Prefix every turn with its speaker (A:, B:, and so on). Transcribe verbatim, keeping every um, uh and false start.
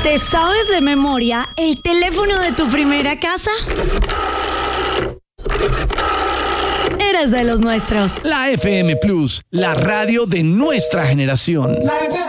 A: ¿Te sabes de memoria el teléfono de tu primera casa? Eres de los nuestros.
B: La F M Plus, la radio de nuestra generación.